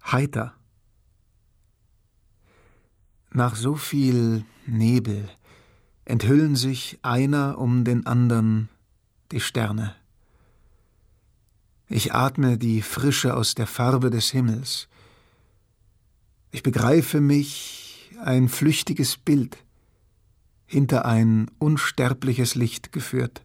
heiter. Nach so viel Nebel enthüllen sich einer um den andern die Sterne. Ich atme die Frische aus der Farbe des Himmels. Ich begreife mich ein flüchtiges Bild, hinter ein unsterbliches Licht geführt.